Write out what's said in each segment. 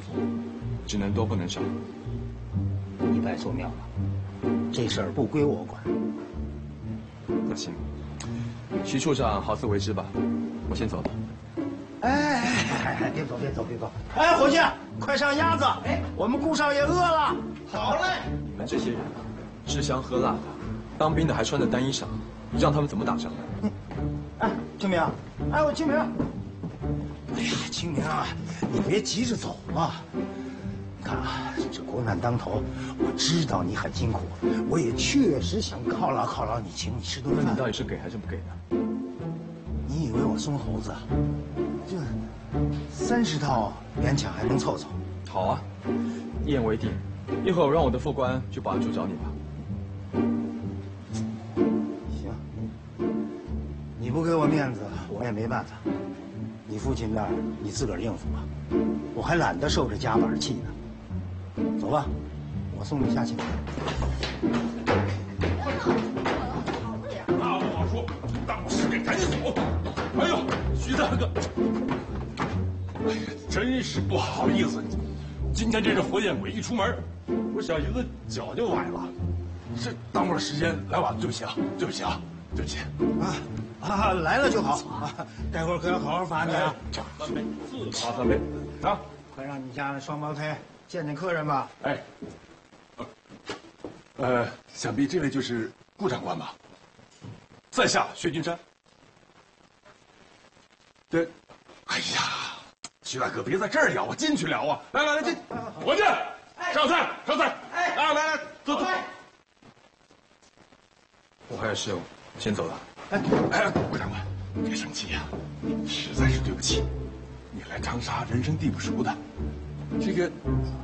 府，只能多不能少。 你白做庙了，这事儿不归我管。 那行，徐处长好自为之吧，我先走了。 哎，别走，别走，别走！哎，伙计，快上鸭子！哎，我们顾少爷饿了。好嘞。 你们这些人吃香喝辣的，当兵的还穿着单衣裳，你让他们怎么打仗呢？ 哎，清明，哎，我清明。哎呀，清明啊，你别急着走嘛。你看啊，这国难当头，我知道你很辛苦，我也确实想犒劳犒劳你，请你吃顿饭。 那你到底是给还是不给呢？ 你以为我松猴子？这30套勉强还能凑凑。 好啊，一言为定。一会儿我让我的副官去保安处找你吧。 行，你不给我面子，我也没办法。你父亲那儿你自个儿应付吧，我还懒得受这夹板气呢。走吧，我送你下去。 那不好说，当时给赶紧走。哎呦，徐大哥，哎呀，真是不好意思，今天这个火焰鬼一出门，我小姨子脚就崴了。这耽误了时间，来晚，对不起啊，对不起啊，对不起。 来了就好啊！待会儿可要好好罚你啊！ 3杯，罚3杯啊！ 快让你家的双胞胎见见客人吧。 哎，想必这位就是顾长官吧？在下薛君山。对，哎呀，徐大哥别在这儿聊啊，进去聊啊！来，进，伙计，上菜，上菜！啊，来，坐。 我还有事，先走了。 哎，顾长官，别生气呀，实在是对不起。你来长沙，人生地不熟的，这个，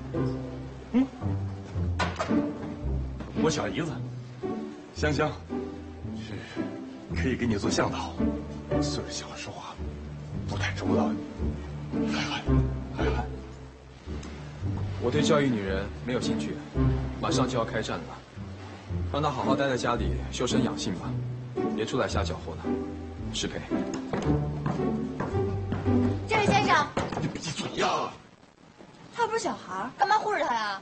我小姨子香香，是可以给你做向导，岁数小，说话不太周到。涵， 我对教育女人没有兴趣，马上就要开战了，让她好好待在家里修身养性吧，别出来瞎搅和了。失陪。 这位先生， 你闭嘴呀！ 他又不是小孩，干嘛护着他呀？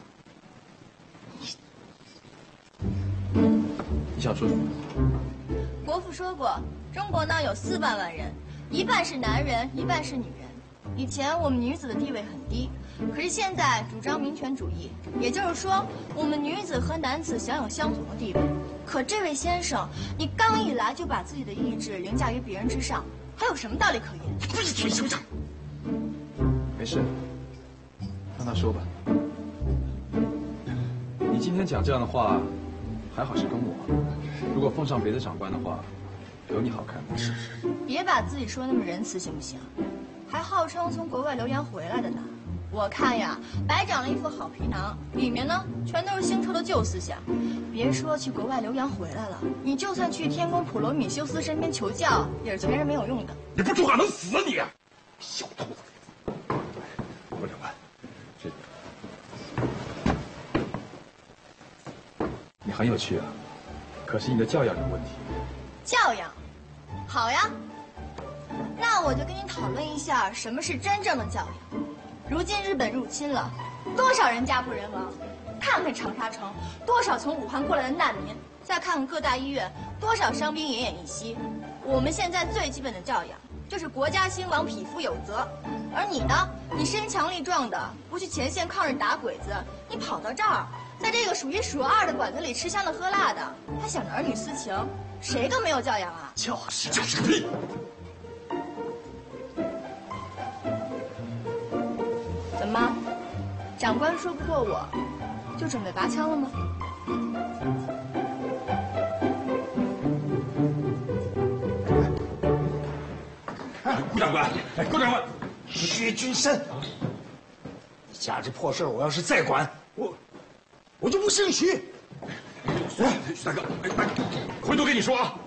你想说什么？ 国父说过，中国呢有400万人，1半是男人，1半是女人。以前我们女子的地位很低，可是现在主张民权主义，也就是说，我们女子和男子享有相同的地位。可这位先生，你刚一来就把自己的意志凌驾于别人之上，还有什么道理可言？ 闭嘴，行不行？ 没事，让他说吧。你今天讲这样的话，还好是跟我。如果碰上别的长官的话，有你好看吗？ 是。 别把自己说那么仁慈行不行？还号称从国外留洋回来的呢。我看呀，白长了一副好皮囊，里面呢全都是腥臭的旧思想。别说去国外留洋回来了，你就算去天宫普罗米修斯身边求教，也是全然没有用的。 你不说话能死啊你！小兔子！顾长官， 你很有趣啊，可是你的教养有问题。 教养，好呀。那我就跟你讨论一下什么是真正的教养。如今日本入侵了，多少人家破人亡？看看长沙城，多少从武汉过来的难民？再看看各大医院，多少伤兵奄奄一息？我们现在最基本的教养就是国家兴亡，匹夫有责。而你呢？你身强力壮的，不去前线抗日打鬼子，你跑到这儿，在这个数1数2的馆子里吃香的喝辣的，还想着儿女私情，谁更没有教养啊？ 就是个屁！ 怎么，长官说不过我，就准备拔枪了吗？ 顾长官，顾长官， 薛君山，你家这破事我要是再管，我就不姓徐。 徐大哥，回头跟你说啊。